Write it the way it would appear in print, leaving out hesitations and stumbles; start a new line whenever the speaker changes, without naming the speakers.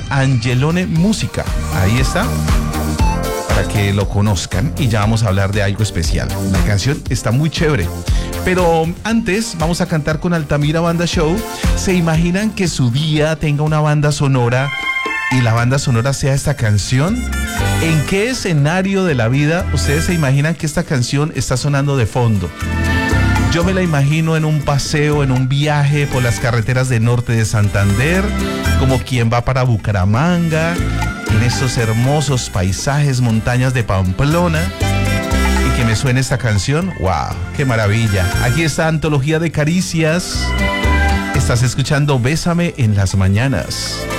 Angelone Música. Ahí está, para que lo conozcan, y ya vamos a hablar de algo especial. La canción está muy chévere. Pero antes vamos a cantar con Altamira Banda Show. ¿Se imaginan que su día tenga una banda sonora y la banda sonora sea esta canción? ¿En qué escenario de la vida ustedes se imaginan que esta canción está sonando de fondo? Yo me la imagino en un paseo, en un viaje por las carreteras de norte de Santander, como quien va para Bucaramanga, en estos hermosos paisajes, montañas de Pamplona, y que me suene esta canción. ¡Wow! ¡Qué maravilla! Aquí está Antología de Caricias. Estás escuchando Bésame en las Mañanas.